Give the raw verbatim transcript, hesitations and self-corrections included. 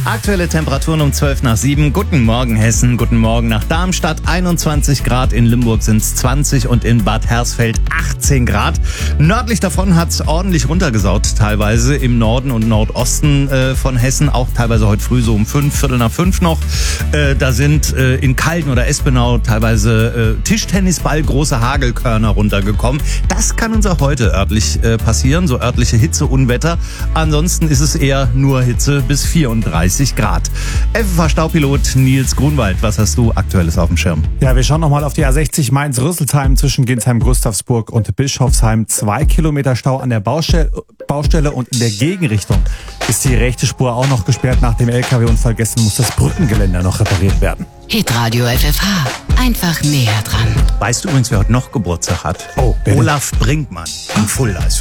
Aktuelle Temperaturen um zwölf nach sieben. Guten Morgen Hessen, guten Morgen nach Darmstadt. einundzwanzig Grad, in Limburg sind es zwanzig und in Bad Hersfeld achtzehn Grad. Nördlich davon hat es ordentlich runtergesaut, teilweise im Norden und Nordosten äh, von Hessen. Auch teilweise heute früh so um fünf, Viertel nach fünf noch. Äh, da sind äh, in Calden oder Espenau teilweise äh, Tischtennisball große Hagelkörner runtergekommen. Das kann uns auch heute örtlich äh, passieren, so örtliche Hitzeunwetter. Ansonsten ist es eher nur Hitze bis vierunddreißig Grad. F F H-Staupilot Nils Grunwald, was hast du Aktuelles auf dem Schirm? Ja, wir schauen nochmal auf die A sechzig Mainz-Rüsselsheim zwischen Ginsheim-Gustavsburg und Bischofsheim. Zwei Kilometer Stau an der Baustelle, Baustelle und in der Gegenrichtung ist die rechte Spur auch noch gesperrt. Nach dem L K W-Unfall gestern muss das Brückengeländer noch repariert werden. Hitradio F F H. Einfach näher dran. Weißt du übrigens, wer heute noch Geburtstag hat? Oh, wer denn? Olaf Brinkmann in Fulda.